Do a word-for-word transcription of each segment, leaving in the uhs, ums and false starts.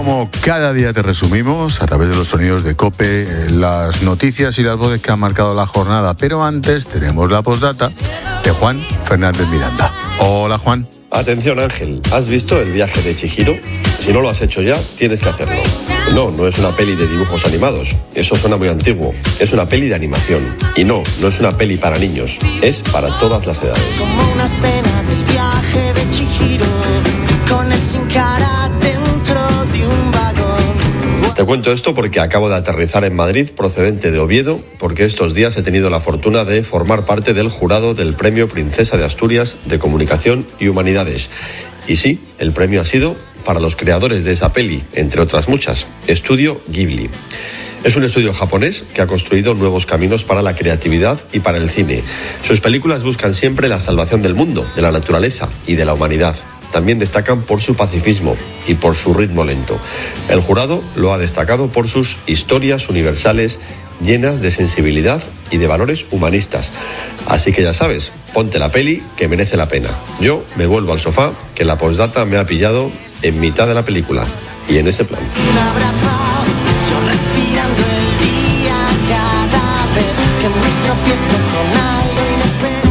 Como cada día te resumimos a través de los sonidos de COPE, las noticias y las voces que han marcado la jornada. Pero antes tenemos la postdata de Juan Fernández Miranda. Hola, Juan. Atención, Ángel, ¿has visto El viaje de Chihiro? Si no lo has hecho ya, tienes que hacerlo. No, no es una peli de dibujos animados. Eso suena muy antiguo. Es una peli de animación. Y no, no es una peli para niños. Es para todas las edades. Como una escena del viaje de Chihiro, con el sin cara dentro de un vagón. Te cuento esto porque acabo de aterrizar en Madrid, procedente de Oviedo, porque estos días he tenido la fortuna de formar parte del jurado del Premio Princesa de Asturias de Comunicación y Humanidades. Y sí, el premio ha sido para los creadores de esa peli, entre otras muchas, Estudio Ghibli. Es un estudio japonés que ha construido nuevos caminos para la creatividad y para el cine. Sus películas buscan siempre la salvación del mundo, de la naturaleza y de la humanidad. También destacan por su pacifismo y por su ritmo lento. El jurado lo ha destacado por sus historias universales llenas de sensibilidad y de valores humanistas. Así que ya sabes, ponte la peli que merece la pena. Yo me vuelvo al sofá, que la postdata me ha pillado en mitad de la película y en ese plan. Un abrazo, yo respirando el día cada vez que me tropiezo con algo inesperado.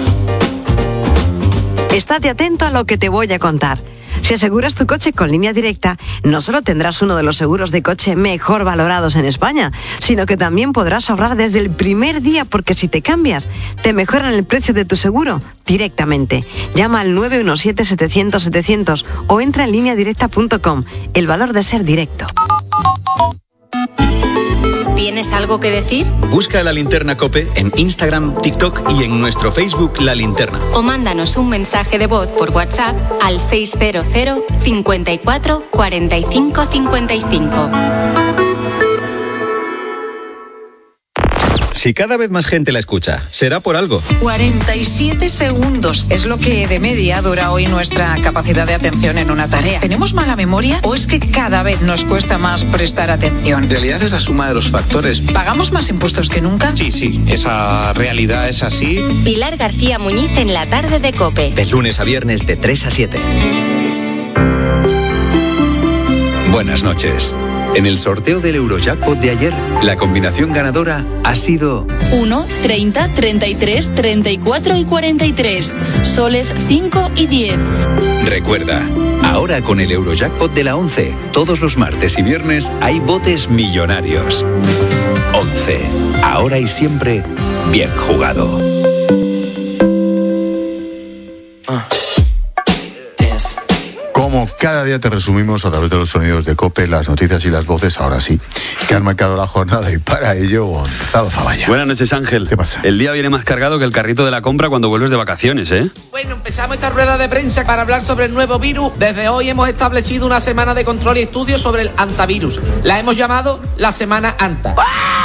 Estate atento a lo que te voy a contar. Si aseguras tu coche con Línea Directa, no solo tendrás uno de los seguros de coche mejor valorados en España, sino que también podrás ahorrar desde el primer día, porque si te cambias, te mejoran el precio de tu seguro directamente. Llama al nueve uno siete, setecientos, setecientos o entra en línea directa punto com. El valor de ser directo. ¿Tienes algo que decir? Busca La Linterna COPE en Instagram, TikTok y en nuestro Facebook La Linterna. O mándanos un mensaje de voz por WhatsApp al seis cero cero, cinco cuatro, cuatro cinco cinco cinco. Si cada vez más gente la escucha, será por algo. cuarenta y siete segundos es lo que de media dura hoy nuestra capacidad de atención en una tarea. ¿Tenemos mala memoria o es que cada vez nos cuesta más prestar atención? En realidad es la suma de los factores. ¿Pagamos más impuestos que nunca? Sí, sí, esa realidad es así. Pilar García Muñiz en la tarde de COPE. De lunes a viernes de tres a siete. Buenas noches. En el sorteo del Eurojackpot de ayer, la combinación ganadora ha sido uno, treinta, treinta y tres, treinta y cuatro y cuarenta y tres. Soles cinco y diez. Recuerda, ahora con el Eurojackpot de la once, todos los martes y viernes hay botes millonarios. once. Ahora y siempre, bien jugado. Como cada día te resumimos a través de los sonidos de COPE, las noticias y las voces, ahora sí, que han marcado la jornada, y para ello, Gonzalo Zavalla. Buenas noches, Ángel. ¿Qué pasa? El día viene más cargado que el carrito de la compra cuando vuelves de vacaciones, ¿eh? Bueno, empezamos esta rueda de prensa para hablar sobre el nuevo virus. Desde hoy hemos establecido una semana de control y estudios sobre el antivirus. La hemos llamado la Semana Anta.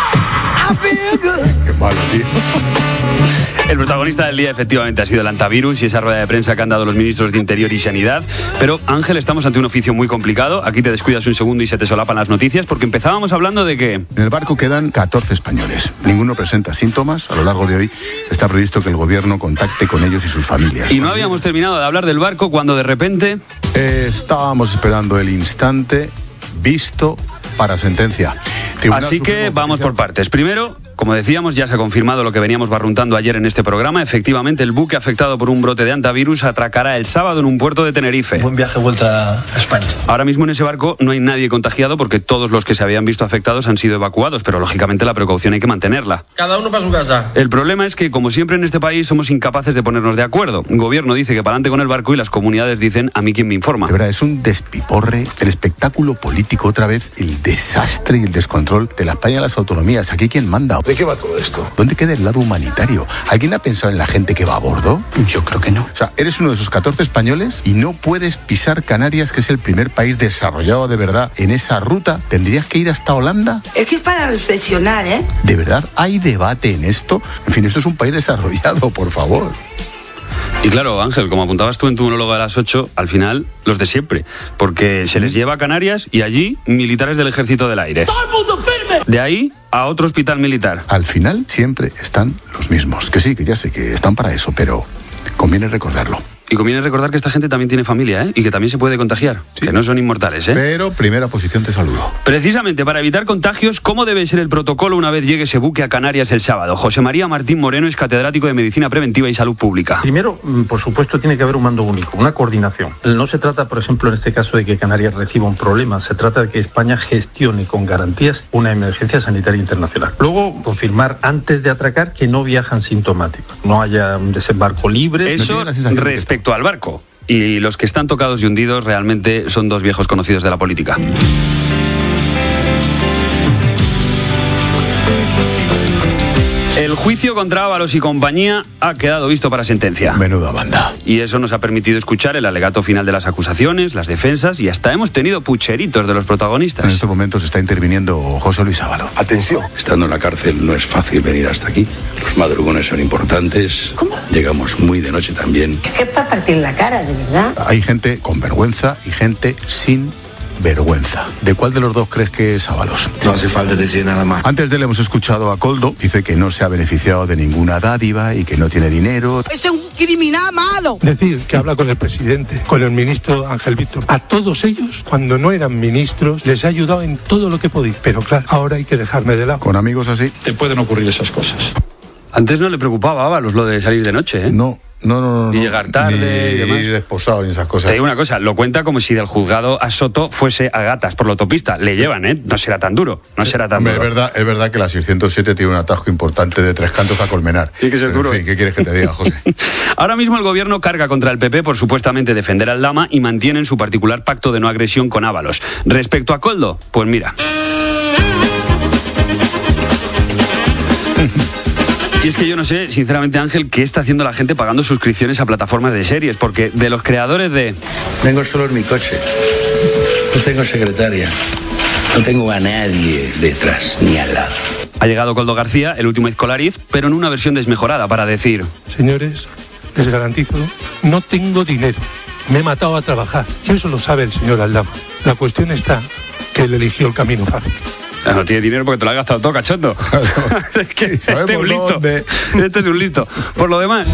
Qué malo, tío. El protagonista del día efectivamente ha sido el antivirus y esa rueda de prensa que han dado los ministros de Interior y Sanidad. Pero, Ángel, estamos ante un oficio muy complicado. Aquí te descuidas un segundo y se te solapan las noticias, porque empezábamos hablando de que... En el barco quedan catorce españoles. Ninguno presenta síntomas. A lo largo de hoy está previsto que el gobierno contacte con ellos y sus familias. Y no habíamos terminado de hablar del barco cuando de repente... Eh, estábamos esperando el instante visto para sentencia. Tribunal Así que Supremo vamos por partes. Primero, como decíamos, ya se ha confirmado lo que veníamos barruntando ayer en este programa. Efectivamente, el buque afectado por un brote de antivirus atracará el sábado en un puerto de Tenerife. Buen viaje vuelta a España. Ahora mismo en ese barco no hay nadie contagiado porque todos los que se habían visto afectados han sido evacuados, pero lógicamente la precaución hay que mantenerla. Cada uno para su casa. El problema es que, como siempre en este país, somos incapaces de ponernos de acuerdo. El gobierno dice que para adelante con el barco y las comunidades dicen a mí quién me informa. De verdad, es un despiporre, el espectáculo político otra vez, el desastre y el descontrol de la España de las autonomías. ¿Aquí quién manda? ¿De qué va todo esto? ¿Dónde queda el lado humanitario? ¿Alguien ha pensado en la gente que va a bordo? Yo creo que no. O sea, eres uno de esos catorce españoles y no puedes pisar Canarias, que es el primer país desarrollado de verdad en esa ruta. ¿Tendrías que ir hasta Holanda? Es que es para reflexionar, ¿eh? ¿De verdad hay debate en esto? En fin, esto es un país desarrollado, por favor. Y claro, Ángel, como apuntabas tú en tu monólogo a las ocho, al final, los de siempre. Porque se les lleva a Canarias y allí, militares del Ejército del Aire. ¡Todo el mundo firme! De ahí a otro hospital militar. Al final siempre están los mismos. Que sí, que ya sé que están para eso, pero conviene recordarlo. Y conviene recordar que esta gente también tiene familia, ¿eh? Y que también se puede contagiar, sí. Que no son inmortales, ¿eh? Pero primera posición te saludo. Precisamente para evitar contagios, ¿cómo debe ser el protocolo una vez llegue ese buque a Canarias el sábado? José María Martín Moreno es catedrático de Medicina Preventiva y Salud Pública. Primero, por supuesto, tiene que haber un mando único, una coordinación. No se trata, por ejemplo, en este caso de que Canarias reciba un problema, se trata de que España gestione con garantías una emergencia sanitaria internacional. Luego, confirmar antes de atracar que no viajan sintomáticos, no haya un desembarco libre. Eso respecto al barco. Y los que están tocados y hundidos realmente son dos viejos conocidos de la política. El juicio contra Ábalos y compañía ha quedado visto para sentencia. Menuda banda. Y eso nos ha permitido escuchar el alegato final de las acusaciones, las defensas y hasta hemos tenido pucheritos de los protagonistas. En estos momentos está interviniendo José Luis Ábalos. Atención, estando en la cárcel no es fácil venir hasta aquí. Los madrugones son importantes. ¿Cómo? Llegamos muy de noche también. Es que es para partir la cara, de verdad. Hay gente con vergüenza y gente sin vergüenza. ¿De cuál de los dos crees que es Ábalos? No hace falta decir nada más. Antes de él hemos escuchado a Koldo. Dice que no se ha beneficiado de ninguna dádiva y que no tiene dinero. ¡Es un criminal malo! Decir que habla con el presidente, con el ministro Ángel Víctor. A todos ellos, cuando no eran ministros, les ha ayudado en todo lo que podía. Pero claro, ahora hay que dejarme de lado. Con amigos así te pueden ocurrir esas cosas. Antes no le preocupaba a Ábalos lo de salir de noche, ¿eh? No. No, no, no. Y llegar tarde ni y demás. Ir esposado ni esas cosas. Te digo una cosa, lo cuenta como si del juzgado a Soto fuese a gatas por la autopista. Le llevan, ¿eh? No será tan duro, no será tan Hombre, duro. Es verdad, es verdad que la seiscientos siete tiene un atajo importante de Tres Cantos a Colmenar. Tiene que ser Pero, duro. En fin, ¿qué quieres que te diga, José? Ahora mismo el gobierno carga contra el P P por supuestamente defender al Lama y mantienen su particular pacto de no agresión con Ábalos. Respecto a Koldo, pues mira... Y es que yo no sé, sinceramente, Ángel, qué está haciendo la gente pagando suscripciones a plataformas de series, porque de los creadores de... Vengo solo en mi coche. No tengo secretaria. No tengo a nadie detrás ni al lado. Ha llegado Koldo García, el último Izcolariz, pero en una versión desmejorada para decir... Señores, les garantizo, no tengo dinero. Me he matado a trabajar. Y eso lo sabe el señor Aldama. La cuestión está que él eligió el camino fácil. No tiene dinero porque te lo has gastado todo, cachondo. Es que este es un listo. Dónde. Este es un listo. Por lo demás...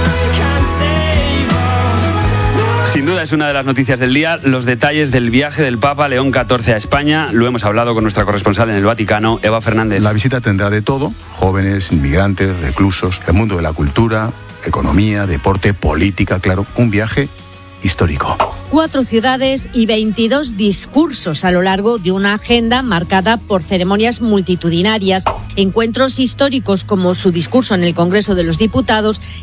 Sin duda es una de las noticias del día, los detalles del viaje del Papa León catorce a España. Lo hemos hablado con nuestra corresponsal en el Vaticano, Eva Fernández. La visita tendrá de todo: jóvenes, inmigrantes, reclusos, el mundo de la cultura, economía, deporte, política, claro, un viaje histórico. Cuatro ciudades y veintidós discursos a lo largo de una agenda marcada por ceremonias multitudinarias, encuentros históricos como su discurso en el Congreso de los Diputados